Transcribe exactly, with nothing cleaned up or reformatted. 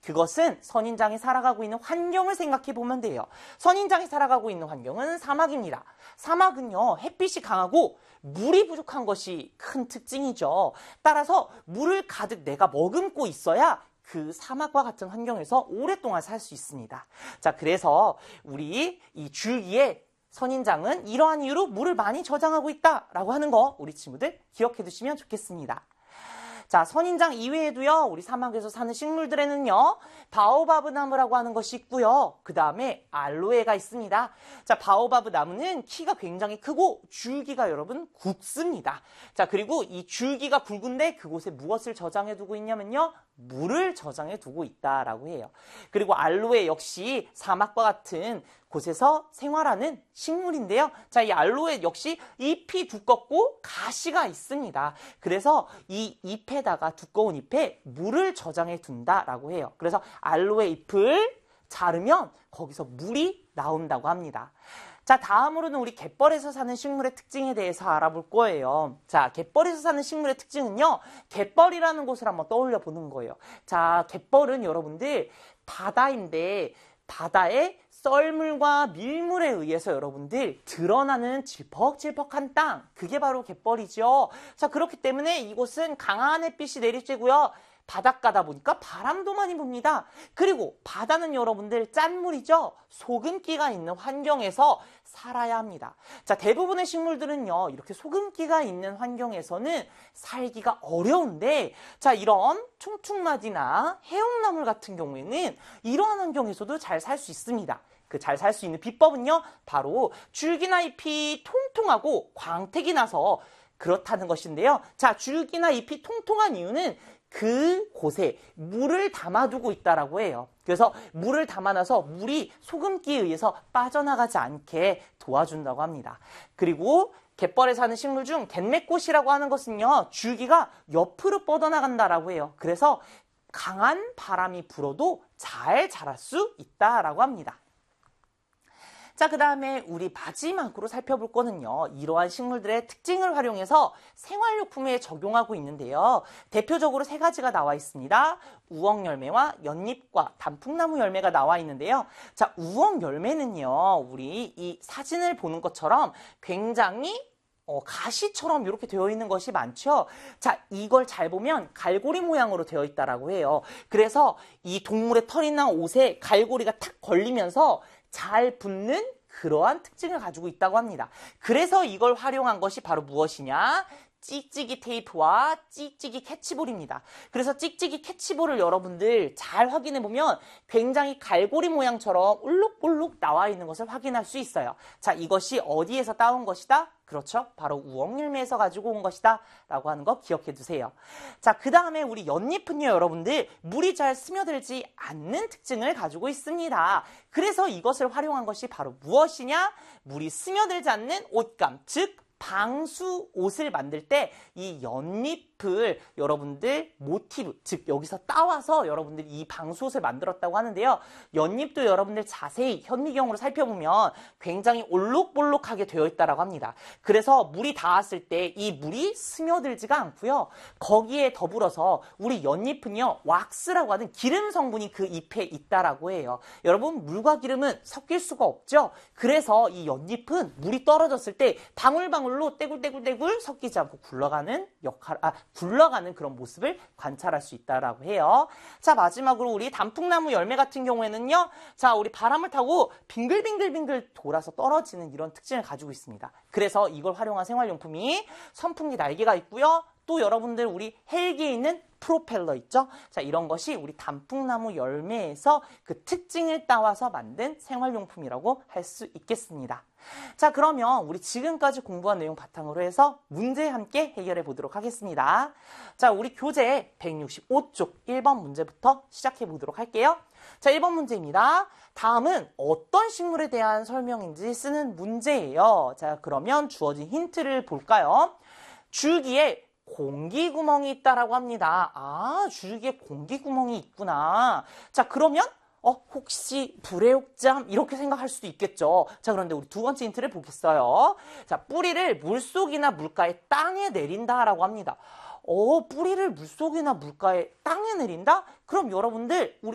그것은 선인장이 살아가고 있는 환경을 생각해 보면 돼요. 선인장이 살아가고 있는 환경은 사막입니다. 사막은요, 햇빛이 강하고 물이 부족한 것이 큰 특징이죠. 따라서 물을 가득 내가 머금고 있어야 그 사막과 같은 환경에서 오랫동안 살 수 있습니다. 자, 그래서 우리 이 줄기에 선인장은 이러한 이유로 물을 많이 저장하고 있다라고 하는 거 우리 친구들 기억해 두시면 좋겠습니다. 자, 선인장 이외에도요, 우리 사막에서 사는 식물들에는요, 바오바브 나무라고 하는 것이 있고요. 그 다음에 알로에가 있습니다. 자, 바오바브 나무는 키가 굉장히 크고 줄기가 여러분 굵습니다. 자, 그리고 이 줄기가 굵은데 그곳에 무엇을 저장해 두고 있냐면요, 물을 저장해 두고 있다라고 해요. 그리고 알로에 역시 사막과 같은 곳에서 생활하는 식물인데요. 자, 이 알로에 역시 잎이 두껍고 가시가 있습니다. 그래서 이 잎에다가 두꺼운 잎에 물을 저장해 둔다라고 해요. 그래서 알로에 잎을 자르면 거기서 물이 나온다고 합니다. 자, 다음으로는 우리 갯벌에서 사는 식물의 특징에 대해서 알아볼 거예요. 자, 갯벌에서 사는 식물의 특징은요, 갯벌이라는 곳을 한번 떠올려 보는 거예요. 자, 갯벌은 여러분들 바다인데 바다에 썰물과 밀물에 의해서 여러분들 드러나는 질퍽질퍽한 땅, 그게 바로 갯벌이죠. 자, 그렇기 때문에 이곳은 강한 햇빛이 내리쬐고요. 바닷가다 보니까 바람도 많이 붑니다. 그리고 바다는 여러분들 짠물이죠. 소금기가 있는 환경에서 살아야 합니다. 자, 대부분의 식물들은요, 이렇게 소금기가 있는 환경에서는 살기가 어려운데, 자, 이런 총충마디나 해용나물 같은 경우에는 이러한 환경에서도 잘 살 수 있습니다. 그 잘 살 수 있는 비법은요, 바로 줄기나 잎이 통통하고 광택이 나서 그렇다는 것인데요. 자, 줄기나 잎이 통통한 이유는 그곳에 물을 담아두고 있다라고 해요. 그래서 물을 담아놔서 물이 소금기에 의해서 빠져나가지 않게 도와준다고 합니다. 그리고 갯벌에 사는 식물 중 갯맥꽃이라고 하는 것은요, 줄기가 옆으로 뻗어나간다라고 해요. 그래서 강한 바람이 불어도 잘 자랄 수 있다라고 합니다. 자, 그 다음에 우리 마지막으로 살펴볼 거는요, 이러한 식물들의 특징을 활용해서 생활용품에 적용하고 있는데요. 대표적으로 세 가지가 나와 있습니다. 우엉열매와 연잎과 단풍나무 열매가 나와 있는데요. 자, 우엉열매는요, 우리 이 사진을 보는 것처럼 굉장히 어, 가시처럼 이렇게 되어 있는 것이 많죠. 자, 이걸 잘 보면 갈고리 모양으로 되어 있다라고 해요. 그래서 이 동물의 털이나 옷에 갈고리가 탁 걸리면서 잘 붙는 그러한 특징을 가지고 있다고 합니다. 그래서 이걸 활용한 것이 바로 무엇이냐? 찍찍이 테이프와 찍찍이 캐치볼입니다. 그래서 찍찍이 캐치볼을 여러분들 잘 확인해 보면 굉장히 갈고리 모양처럼 울룩울룩 나와 있는 것을 확인할 수 있어요. 자, 이것이 어디에서 따온 것이다? 그렇죠. 바로 우엉열매에서 가지고 온 것이다 라고 하는 거 기억해 두세요. 자, 그 다음에 우리 연잎은요, 여러분들 물이 잘 스며들지 않는 특징을 가지고 있습니다. 그래서 이것을 활용한 것이 바로 무엇이냐? 물이 스며들지 않는 옷감, 즉 방수 옷을 만들 때 이 연잎을 여러분들 모티브, 즉 여기서 따와서 여러분들이 이 방수 옷을 만들었다고 하는데요. 연잎도 여러분들 자세히 현미경으로 살펴보면 굉장히 올록볼록하게 되어 있다고 합니다. 그래서 물이 닿았을 때 이 물이 스며들지가 않고요. 거기에 더불어서 우리 연잎은요, 왁스라고 하는 기름 성분이 그 잎에 있다라고 해요. 여러분, 물과 기름은 섞일 수가 없죠. 그래서 이 연잎은 물이 떨어졌을 때 방울방울로 떼굴떼굴떼굴 섞이지 않고 굴러가는 역할, 아, 굴러가는 그런 모습을 관찰할 수 있다라고 해요. 자, 마지막으로 우리 단풍나무 열매 같은 경우에는요, 자, 우리 바람을 타고 빙글빙글빙글 돌아서 떨어지는 이런 특징을 가지고 있습니다. 그래서 이걸 활용한 생활용품이 선풍기 날개가 있고요. 또 여러분들 우리 헬기에 있는 프로펠러 있죠? 자, 이런 것이 우리 단풍나무 열매에서 그 특징을 따와서 만든 생활용품이라고 할 수 있겠습니다. 자, 그러면 우리 지금까지 공부한 내용 바탕으로 해서 문제 함께 해결해 보도록 하겠습니다. 자, 우리 교재 백육십오 쪽 일 번 문제부터 시작해 보도록 할게요. 자, 일 번 문제입니다. 다음은 어떤 식물에 대한 설명인지 쓰는 문제예요. 자, 그러면 주어진 힌트를 볼까요? 줄기에 공기구멍이 있다라고 합니다. 아, 줄기에 공기구멍이 있구나. 자, 그러면 어, 혹시 불의 옥잠? 이렇게 생각할 수도 있겠죠. 자, 그런데 우리 두 번째 힌트를 보겠어요. 자, 뿌리를 물속이나 물가에 땅에 내린다라고 합니다. 어, 뿌리를 물속이나 물가에 땅에 내린다? 그럼 여러분들 우리